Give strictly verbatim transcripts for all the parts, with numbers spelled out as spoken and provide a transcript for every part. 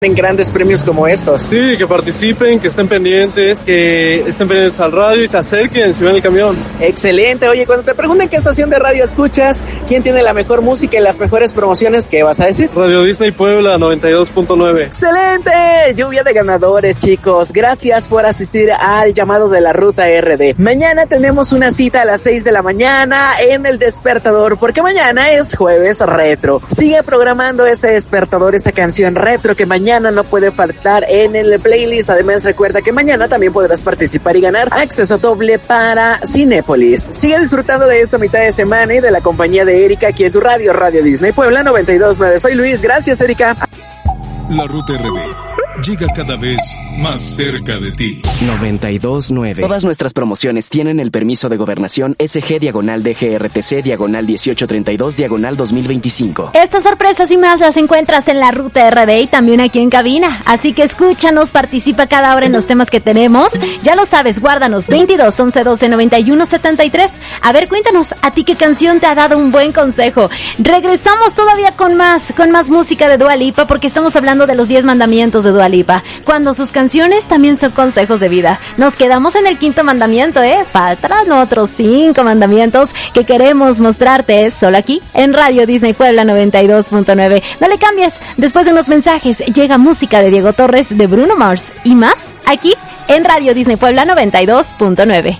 en grandes premios como estos. Sí, que participen, que estén pendientes, que estén pendientes al radio y se acerquen si ven el camión. Excelente. Oye, cuando te pregunten qué estación de radio escuchas, quién tiene la mejor música y las mejores promociones, ¿qué vas a decir? Radio Disney Puebla noventa y dos punto nueve. ¡Excelente! Lluvia de ganadores, chicos. Gracias por asistir al llamado de la Ruta R D. Mañana tenemos una cita a las seis de la mañana en el despertador, porque mañana es jueves retro. Sigue programando ese despertador, esa canción retro que mañana no puede faltar en el playlist. Además, recuerda que mañana también podrás participar y ganar acceso doble para Cinépolis. Sigue disfrutando de esta mitad de semana y de la compañía de Erika aquí en tu radio, Radio Disney Puebla noventa y dos punto nueve. Soy Luis, gracias Erika. La Ruta R D llega cada vez más cerca de ti. noventa y dos punto nueve. Todas nuestras promociones tienen el permiso de gobernación S G diagonal D G R T C diagonal dieciocho treinta y dos diagonal dos mil veinticinco. Estas sorpresas y más las encuentras en la Ruta R D y también aquí en cabina. Así que escúchanos, participa cada hora en los temas que tenemos. Ya lo sabes, guárdanos veintidós, once, doce, noventa y uno, setenta y tres. A ver, cuéntanos, ¿a ti qué canción te ha dado un buen consejo? Regresamos todavía con más, con más música de Dua Lipa, porque estamos hablando de los diez mandamientos de Dua Lipa, cuando sus canciones también son consejos de vida. Nos quedamos en el quinto mandamiento, ¿eh? Faltan otros cinco mandamientos que queremos mostrarte solo aquí en Radio Disney Puebla noventa y dos punto nueve. No le cambies, después de unos mensajes llega música de Diego Torres, de Bruno Mars y más aquí en Radio Disney Puebla noventa y dos punto nueve.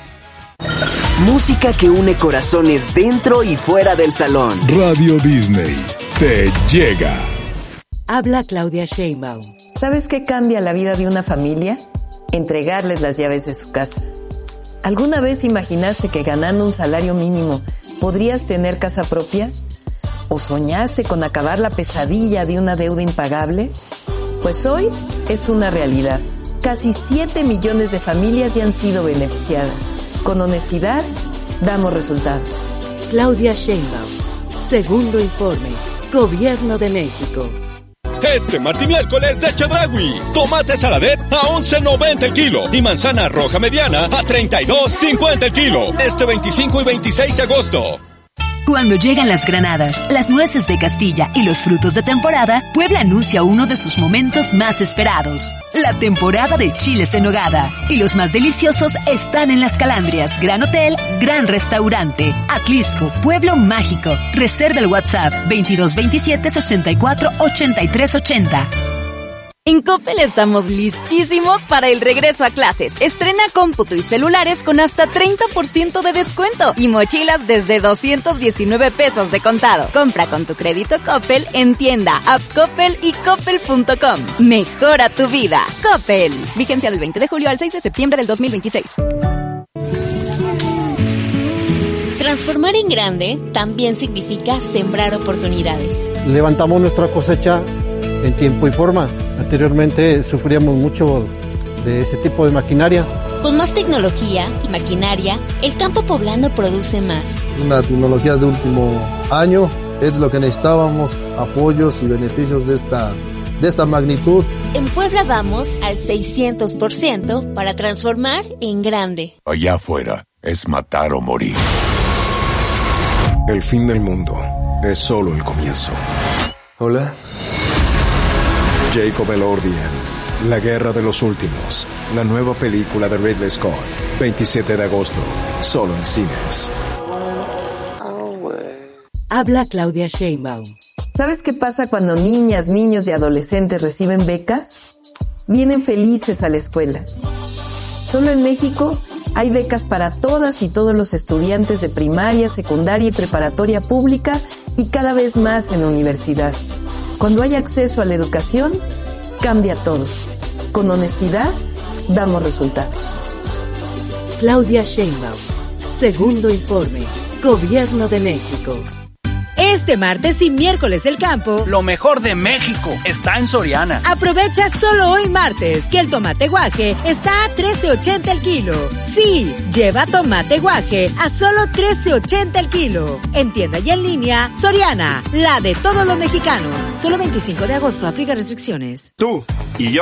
Música que une corazones dentro y fuera del salón. Radio Disney te llega. Habla Claudia Sheinbaum. ¿Sabes qué cambia la vida de una familia? Entregarles las llaves de su casa. ¿Alguna vez imaginaste que ganando un salario mínimo podrías tener casa propia? ¿O soñaste con acabar la pesadilla de una deuda impagable? Pues hoy es una realidad. Casi siete millones de familias ya han sido beneficiadas. Con honestidad, damos resultados. Claudia Sheinbaum. Segundo informe. Gobierno de México. Este martes y miércoles de Chedraui. Tomate saladet a once noventa el kilo y manzana roja mediana a treinta y dos cincuenta el kilo. Este veinticinco y veintiséis de agosto. Cuando llegan las granadas, las nueces de Castilla y los frutos de temporada, Puebla anuncia uno de sus momentos más esperados. La temporada de chiles en nogada. Y los más deliciosos están en Las Calandrias, Gran Hotel, Gran Restaurante. Atlisco, Pueblo Mágico. Reserva el WhatsApp veintidós veintisiete sesenta y cuatro ochenta y tres ochenta. En Coppel estamos listísimos para el regreso a clases. Estrena cómputo y celulares con hasta treinta por ciento de descuento y mochilas desde doscientos diecinueve pesos de contado. Compra con tu crédito Coppel en tienda, app Coppel y coppel punto com. Mejora tu vida. Coppel. Vigencia del veinte de julio al seis de septiembre del dos mil veintiséis. Transformar en grande también significa sembrar oportunidades. Levantamos nuestra cosecha en tiempo y forma. Anteriormente sufríamos mucho de ese tipo de maquinaria. Con más tecnología y maquinaria, el campo poblano produce más. Es una tecnología de último año, es lo que necesitábamos, apoyos y beneficios de esta, de esta magnitud. En Puebla vamos al seiscientos por ciento para transformar en grande. Allá afuera es matar o morir. El fin del mundo es solo el comienzo. Hola. Jacob Elordi en La Guerra de los Últimos, la nueva película de Ridley Scott, veintisiete de agosto, solo en cines. Habla Claudia Sheinbaum. ¿Sabes qué pasa cuando niñas, niños y adolescentes reciben becas? Vienen felices a la escuela. Solo en México hay becas para todas y todos los estudiantes de primaria, secundaria y preparatoria pública y cada vez más en universidad. Cuando hay acceso a la educación, cambia todo. Con honestidad, damos resultados. Claudia Sheinbaum. Segundo informe. Gobierno de México. Este martes y miércoles del campo, lo mejor de México está en Soriana. Aprovecha solo hoy martes que el tomate guaje está a trece ochenta el kilo. Sí, lleva tomate guaje a solo trece ochenta el kilo. En tienda y en línea, Soriana, la de todos los mexicanos. Solo veinticinco de agosto, aplica restricciones. Tú y yo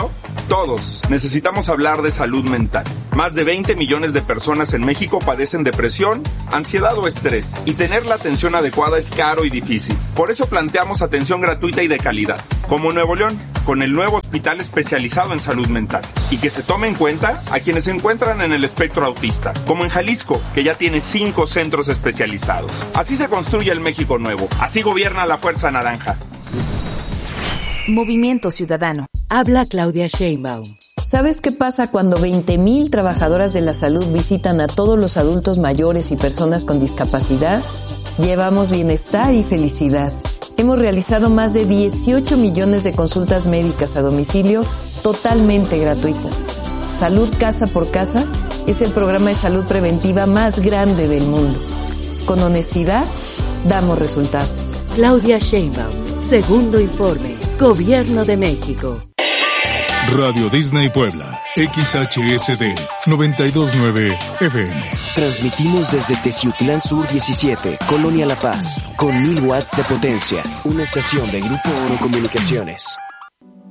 Todos necesitamos hablar de salud mental. Más de veinte millones de personas en México padecen depresión, ansiedad o estrés, y tener la atención adecuada es caro y difícil. Por eso planteamos atención gratuita y de calidad, como en Nuevo León, con el nuevo hospital especializado en salud mental, y que se tome en cuenta a quienes se encuentran en el espectro autista, como en Jalisco, que ya tiene cinco centros especializados. Así se construye el México nuevo, así gobierna la Fuerza Naranja. Movimiento Ciudadano. Habla Claudia Sheinbaum. ¿Sabes qué pasa cuando veinte mil trabajadoras de la salud visitan a todos los adultos mayores y personas con discapacidad? Llevamos bienestar y felicidad. Hemos realizado más de dieciocho millones de consultas médicas a domicilio totalmente gratuitas. Salud Casa por Casa es el programa de salud preventiva más grande del mundo. Con honestidad, damos resultados. Claudia Sheinbaum, segundo informe, Gobierno de México. Radio Disney Puebla, X H S D noventa y dos punto nueve F M. Transmitimos desde Teciutlán Sur diecisiete, Colonia La Paz, con mil watts de potencia. Una estación de Grupo Oro Comunicaciones.